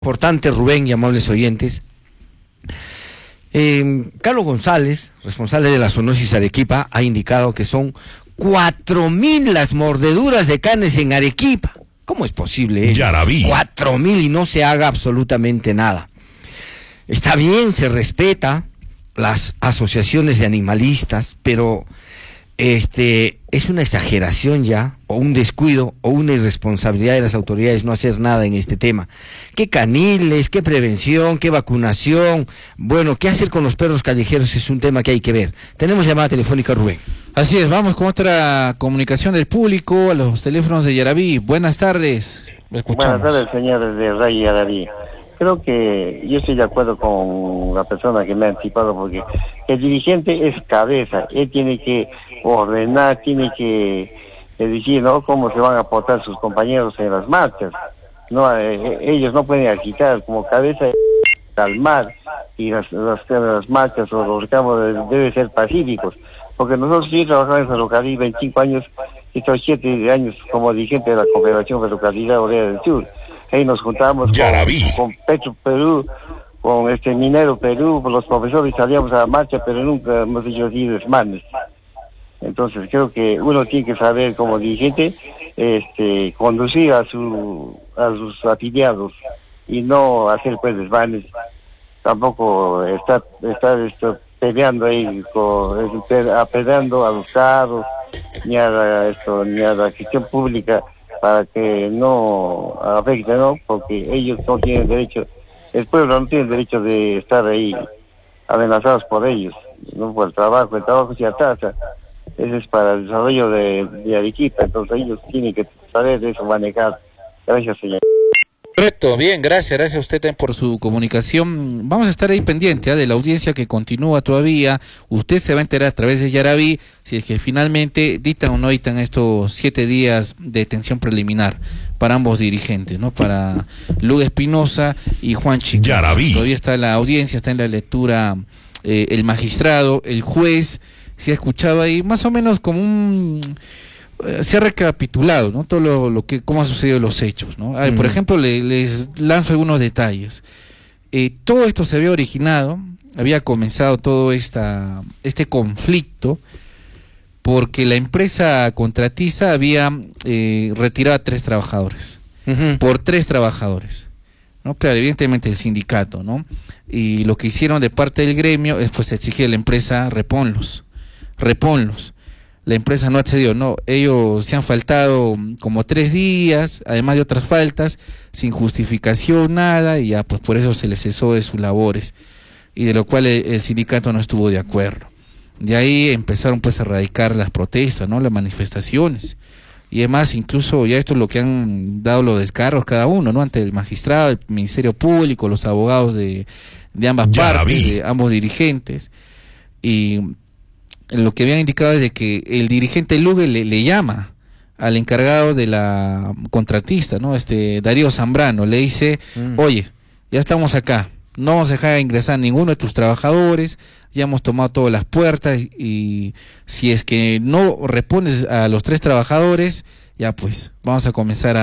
Importante, Rubén y amables oyentes. Carlos González, responsable de la zoonosis Arequipa, ha indicado que son 4.000 las mordeduras de carnes en Arequipa. ¿Cómo es posible? Yaraví. 4.000 y no se haga absolutamente nada. Está bien, se respeta las asociaciones de animalistas, pero es una exageración ya, o un descuido, o una irresponsabilidad de las autoridades no hacer nada en este tema. ¿Qué caniles, qué prevención, qué vacunación? Bueno, ¿qué hacer con los perros callejeros? Es un tema que hay que ver. Tenemos llamada telefónica, Rubén. Así es, vamos con otra comunicación del público a los teléfonos de Yaraví. Buenas tardes, lo escuchamos. Buenas tardes, señores de Ray Yaraví. Creo que yo estoy de acuerdo con la persona que me ha anticipado, porque el dirigente es cabeza, él tiene que ordenar, tiene que decir, ¿no?, cómo se van a portar sus compañeros en las marchas. No, ellos no pueden quitar como cabeza, calmar, y las marchas o los reclamos deben ser pacíficos, porque nosotros sí trabajamos en ferrocarril 25 años, y estos 7 años como dirigente de la Confederación Ferrocarrilera Obrera del Sur. Ahí nos juntamos con Petro Perú, con Minero Perú, los profesores salíamos a la marcha, pero nunca hemos hecho así desmanes. Entonces creo que uno tiene que saber como dirigente conducir a sus afiliados y no hacer pues desmanes. Tampoco estar peleando ahí, apedreando a los carros, ni a la gestión pública, para que no afecte, ¿no? Porque ellos no tienen derecho, el pueblo no tiene derecho de estar ahí amenazados por ellos, no por el trabajo se atrasa. Ese es para el desarrollo de Arequipa, entonces ellos tienen que saber de eso manejar. Gracias, señor. Correcto, bien, gracias a usted también por su comunicación. Vamos a estar ahí pendiente de la audiencia que continúa todavía. Usted se va a enterar a través de Yaraví si es que finalmente dictan o no dictan estos 7 días de detención preliminar para ambos dirigentes, ¿no? Para Luga Espinosa y Juan Chico. Yaraví. Todavía está la audiencia, está en la lectura el magistrado, el juez. Se ha escuchado ahí más o menos como se ha recapitulado, ¿no? Todo lo que cómo han sucedido los hechos, ¿no? Por ejemplo, les lanzo algunos detalles. Todo esto se había originado, había comenzado todo este conflicto porque la empresa contratista había retirado a 3 trabajadores, por 3 trabajadores, ¿no? Claro, evidentemente el sindicato, ¿no? Y lo que hicieron de parte del gremio es pues exigir a la empresa reponlos. La empresa no accedió, no, ellos se han faltado como 3 días, además de otras faltas, sin justificación, nada, y ya pues por eso se les cesó de sus labores, y de lo cual el sindicato no estuvo de acuerdo. De ahí empezaron pues a radicar las protestas, ¿no?, las manifestaciones, y además incluso ya esto es lo que han dado los descargos cada uno, ¿no?, ante el magistrado, el Ministerio Público, los abogados de ambas partes, de ambos dirigentes, y lo que habían indicado es de que el dirigente Lugue le llama al encargado de la contratista, ¿no? Darío Zambrano, le dice, oye, ya estamos acá, no vamos a dejar ingresar a ninguno de tus trabajadores, ya hemos tomado todas las puertas y si es que no respondes a los 3 trabajadores, ya pues vamos a comenzar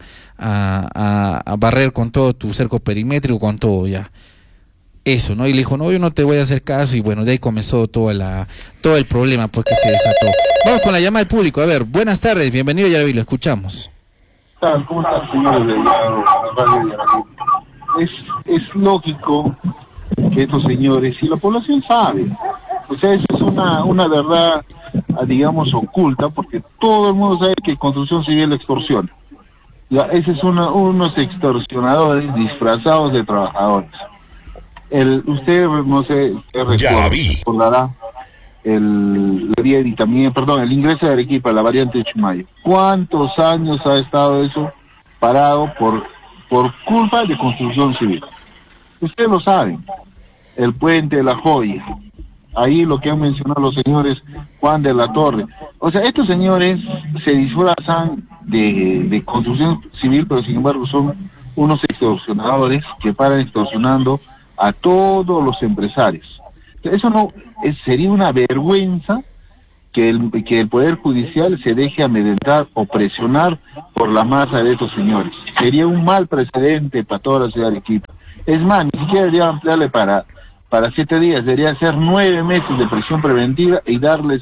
a barrer con todo tu cerco perimétrico, con todo ya. Eso, ¿no? Y le dijo, no, yo no te voy a hacer caso, y bueno, de ahí comenzó todo el problema pues que se desató. Vamos con la llamada del público. A ver, buenas tardes, bienvenido Yaraví, lo escuchamos. ¿Cómo están, señores de Radio Yaraví? Es lógico que estos señores, y la población sabe, o sea, eso es una verdad, digamos, oculta, porque todo el mundo sabe que construcción civil extorsiona. Ya, ese es unos extorsionadores disfrazados de trabajadores. Usted no sé recordará el ingreso de Arequipa, la variante de Chumayo. ¿Cuántos años ha estado eso parado por culpa de construcción civil? Ustedes lo saben. El puente de La Joya, ahí lo que han mencionado los señores Juan de la Torre. O sea, estos señores se disfrazan de construcción civil, pero sin embargo son unos extorsionadores que paran extorsionando a todos los empresarios. Eso no sería una vergüenza que el Poder Judicial se deje amedrentar o presionar por la masa de estos señores. sería un mal precedente para toda la ciudad de Arequipa. Es más, ni siquiera debería ampliarle para 7 días, debería ser 9 meses de prisión preventiva y darles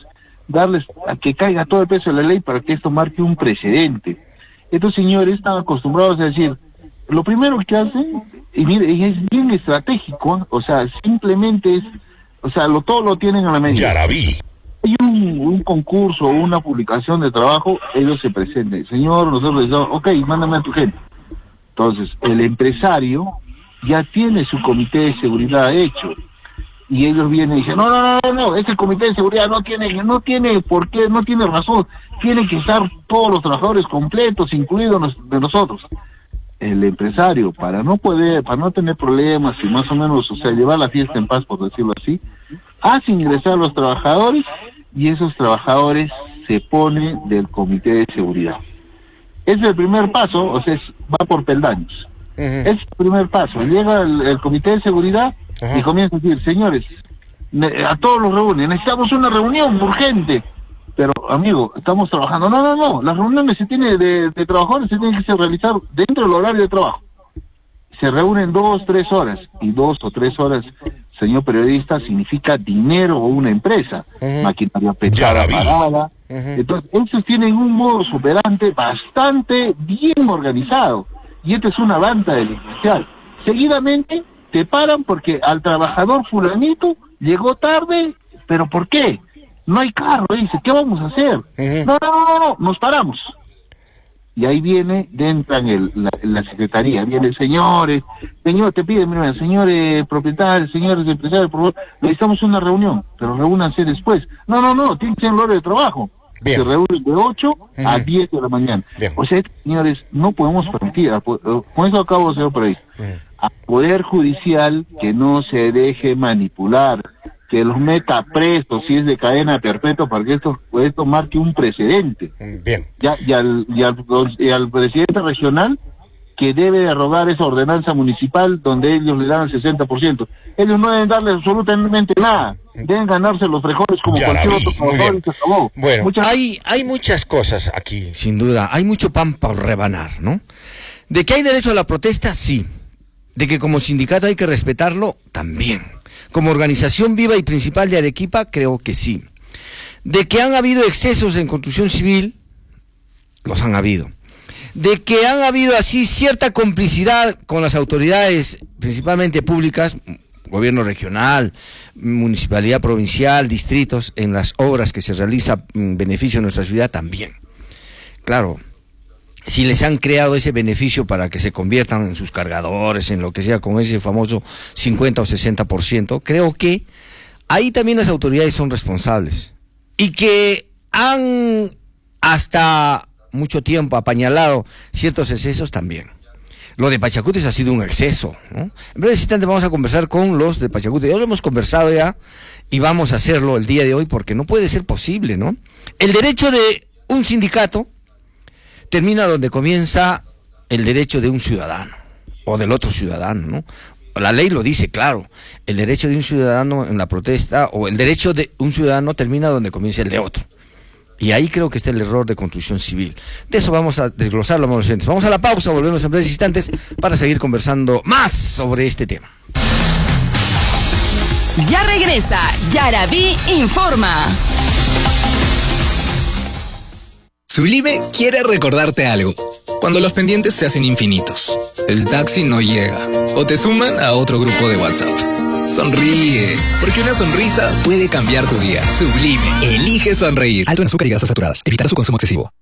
a que caiga todo el peso de la ley para que esto marque un precedente. Estos señores están acostumbrados a decir, lo primero que hacen, y mire, y es bien estratégico, ¿eh? O sea, simplemente es, o sea, todo lo tienen a la medida. Yaraví. Hay un concurso o una publicación de trabajo, ellos se presenten, señor, nosotros les damos, ok, mándame a tu gente. Entonces, el empresario ya tiene su comité de seguridad hecho, y ellos vienen y dicen, no, ese comité de seguridad no tiene por qué, no tiene razón, tienen que estar todos los trabajadores completos, incluidos de nosotros. El empresario, para no tener problemas y más o menos, o sea, llevar la fiesta en paz, por decirlo así, hace ingresar a los trabajadores y esos trabajadores se ponen del comité de seguridad. Ese es el primer paso, o sea, va por peldaños. Es el primer paso. Llega el comité de seguridad y comienza a decir, señores, a todos los reúnen, necesitamos una reunión urgente. Pero, amigo, estamos trabajando. No, las reuniones de trabajadores se tienen que realizar dentro del horario de trabajo. Se reúnen 2-3 horas, y 2 o 3 horas, señor periodista, significa dinero o una empresa, maquinaria pesada, parada. Entonces, ellos tienen un modus operandi bastante bien organizado, y esta es una banda delincuencial. Seguidamente te paran porque al trabajador fulanito llegó tarde, ¿pero por qué? No hay carro, dice, ¿qué vamos a hacer? No, nos paramos. Y ahí entra en la secretaría, viene señor, te piden, mira, señores propietarios, señores empresarios, por favor, necesitamos una reunión, pero reúnanse después. No, tiene que ser en el horario de trabajo. Bien. Se reúnen de 8 a 10 de la mañana. Bien. O sea, señores, no podemos permitir, con eso acabo, señor Pereira, al Poder Judicial que no se deje manipular, que los meta presos si es de cadena perpetua para que esto marque un precedente. Bien. Y al presidente regional que debe derogar esa ordenanza municipal donde ellos le dan el 60%. Ellos no deben darle absolutamente nada. Deben ganarse los frijoles como cualquier otro trabajador y se acabó. Bueno, hay muchas cosas aquí. Sin duda, hay mucho pan para rebanar, ¿no? De que hay derecho a la protesta, sí. De que como sindicato hay que respetarlo, también. Como organización viva y principal de Arequipa, creo que sí. De que han habido excesos en construcción civil, los han habido. De que han habido así cierta complicidad con las autoridades, principalmente públicas, gobierno regional, municipalidad provincial, distritos, en las obras que se realiza en beneficio de nuestra ciudad también. Claro, si les han creado ese beneficio para que se conviertan en sus cargadores, en lo que sea, con ese famoso 50 o 60%, creo que ahí también las autoridades son responsables. Y que han hasta mucho tiempo apañalado ciertos excesos también. Lo de Pachacuti ha sido un exceso, ¿no? En breve instante vamos a conversar con los de Pachacuti. Ya lo hemos conversado ya y vamos a hacerlo el día de hoy porque no puede ser posible, ¿no? El derecho de un sindicato termina donde comienza el derecho de un ciudadano o del otro ciudadano, ¿no? La ley lo dice claro, el derecho de un ciudadano en la protesta o el derecho de un ciudadano termina donde comienza el de otro. Y ahí creo que está el error de construcción civil. De eso vamos a desglosarlo, amigos oyentes. Vamos a la pausa, volvemos en breves instantes para seguir conversando más sobre este tema. Ya regresa Yaraví Informa. Sublime quiere recordarte algo. Cuando los pendientes se hacen infinitos, el taxi no llega o te suman a otro grupo de WhatsApp. Sonríe, porque una sonrisa puede cambiar tu día. Sublime, elige sonreír. Alto en azúcar y grasas saturadas. Evitar su consumo excesivo.